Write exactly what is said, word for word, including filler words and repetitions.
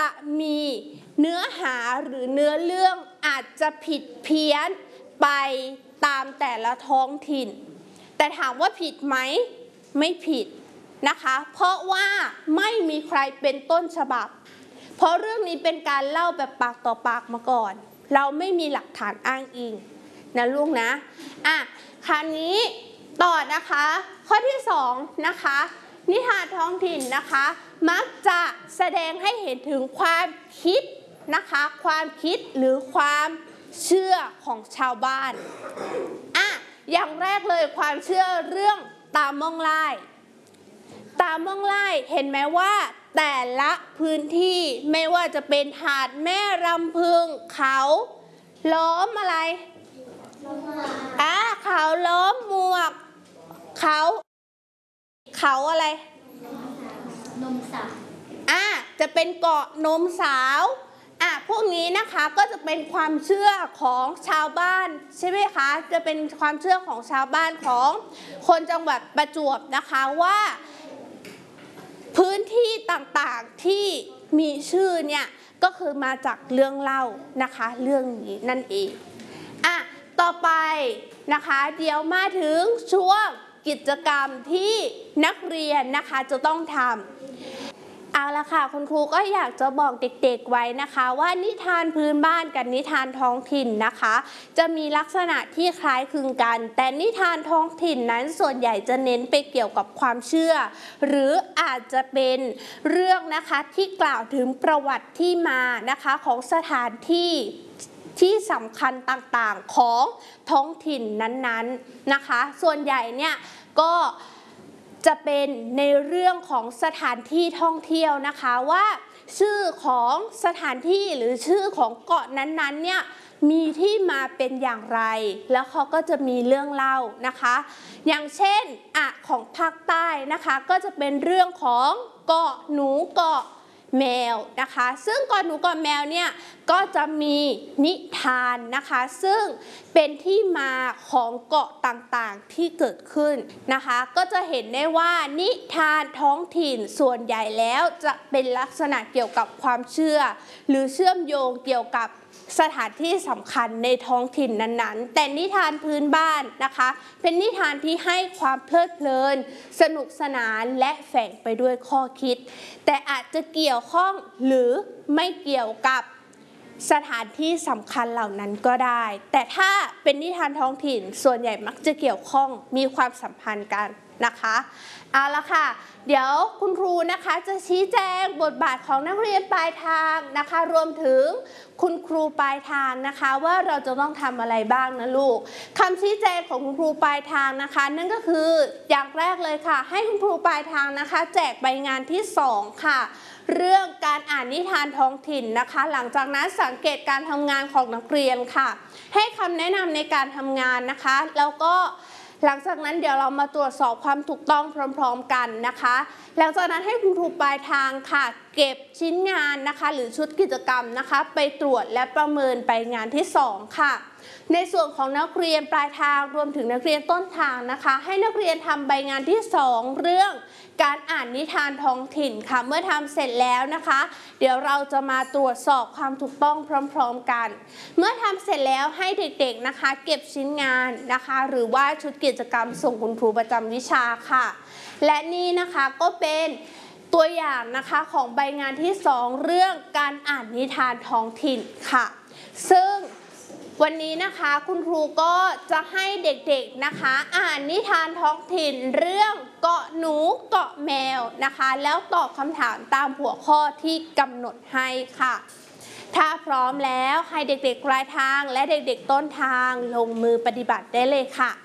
จะมีเนื้อหาหรือเนื้อเรื่องอาจจะผิดเพี้ยนไปตามแต่ละท้องถิ่นแต่ถามว่าผิดไหมไม่ผิดนะคะเพราะว่าไม่มีใครเป็นต้นฉบับเพราะเรื่องนี้เป็นการเล่าแบบปากต่อปากมาก่อนเราไม่มีหลักฐานอ้างอิงนะลูกนะอ่ะคราวนี้ต่อนะคะข้อที่สองนะคะนิทานท้องถิ่นนะคะมักจะแสดงให้เห็นถึงความคิดนะคะความคิดหรือความเชื่อของชาวบ้านอ่ะอย่างแรกเลยความเชื่อเรื่องตาม่องไล่ตาม่องไล่เห็นไหมว่าแต่ละพื้นที่ไม่ว่าจะเป็นหาดแม่รำพึงเขาล้อมอะไรอ่ะเขาล้อมหมวกเขาเขาอะไรนมสาวอ่ะจะเป็นเกาะนมสาวอ่ะพวกนี้นะคะก็จะเป็นความเชื่อของชาวบ้านใช่ไหมคะจะเป็นความเชื่อของชาวบ้านของคนจังหวัดประจวบนะคะว่าพื้นที่ต่างๆที่มีชื่อเนี่ยก็คือมาจากเรื่องเล่านะคะเรื่องนี้นั่นเองอ่ะต่อไปนะคะเดี๋ยวมาถึงช่วงกิจกรรมที่นักเรียนนะคะจะต้องทำเอาละค่ะคุณครูก็อยากจะบอกเด็กๆไว้นะคะว่านิทานพื้นบ้านกับนิทานท้องถิ่นนะคะจะมีลักษณะที่คล้ายคลึงกันแต่นิทานท้องถิ่นนั้นส่วนใหญ่จะเน้นไปเกี่ยวกับความเชื่อหรืออาจจะเป็นเรื่องนะคะที่กล่าวถึงประวัติที่มานะคะของสถานที่ที่สำคัญต่างๆของท้องถิ่นนั้นๆนะคะส่วนใหญ่เนี่ยก็จะเป็นในเรื่องของสถานที่ท่องเที่ยวนะคะว่าชื่อของสถานที่หรือชื่อของเกาะนั้นๆเนี่ยมีที่มาเป็นอย่างไรแล้วเขาก็จะมีเรื่องเล่านะคะอย่างเช่นอ่ะของภาคใต้นะคะก็จะเป็นเรื่องของเกาะหนูเกาะแมวนะคะซึ่งเกาะหนูเกาะแมวเนี่ยก็จะมีนิทานนะคะซึ่งเป็นที่มาของเกาะต่างๆที่เกิดขึ้นนะคะก็จะเห็นได้ว่านิทานท้องถิ่นส่วนใหญ่แล้วจะเป็นลักษณะเกี่ยวกับความเชื่อหรือเชื่อมโยงเกี่ยวกับสถานที่สำคัญในท้องถิ่นนั้นๆแต่นิทานพื้นบ้านนะคะเป็นนิทานที่ให้ความเพลิดเพลินสนุกสนานและแฝงไปด้วยข้อคิดแต่อาจจะเกี่ยวข้องหรือไม่เกี่ยวกับสถานที่สำคัญเหล่านั้นก็ได้แต่ถ้าเป็นนิทานท้องถิ่นส่วนใหญ่มักจะเกี่ยวข้องมีความสัมพันธ์กันนะคะเอาละค่ะเดี๋ยวคุณครูนะคะจะชี้แจงบทบาทของนักเรียนปลายทางนะคะรวมถึงคุณครูปลายทางนะคะว่าเราจะต้องทำอะไรบ้างนะลูกคำชี้แจงของคุณครูปลายทางนะคะนั่นก็คืออย่างแรกเลยค่ะให้คุณครูปลายทางนะคะแจกใบงานที่สองค่ะเรื่องการอ่านนิทานท้องถิ่นนะคะหลังจากนั้นสังเกตการทำงานของนักเรียนค่ะให้คำแนะนำในการทำงานนะคะแล้วก็หลังจากนั้นเดี๋ยวเรามาตรวจสอบความถูกต้องพร้อมๆกันนะคะหลังจากนั้นให้คุณครูปลายทางค่ะเก็บชิ้นงานนะคะหรือชุดกิจกรรมนะคะไปตรวจและประเมินไปงานที่สองค่ะในส่วนของนักเรียนปลายทางรวมถึงนักเรียนต้นทางนะคะให้นักเรียนทำใบงานที่สองเรื่องการอ่านนิทานท้องถิ่นค่ะเมื่อทำเสร็จแล้วนะคะเดี๋ยวเราจะมาตรวจสอบความถูกต้องพร้อมๆกันเมื่อทำเสร็จแล้วให้เด็กๆนะคะเก็บชิ้นงานนะคะหรือว่าชุดกิจกรรมส่งคุณครูประจำวิชาค่ะและนี่นะคะก็เป็นตัวอย่างนะคะของใบงานที่สองเรื่องการอ่านนิทานท้องถิ่นค่ะซึ่งวันนี้นะคะคุณครูก็จะให้เด็กๆนะคะอ่านนิทานท้องถิ่นเรื่องเกาะหนูเกาะแมวนะคะแล้วตอบคำถามตามหัวข้อที่กำหนดให้ค่ะถ้าพร้อมแล้วให้เด็กๆปลายทางและเด็กๆต้นทางลงมือปฏิบัติได้เลยค่ะ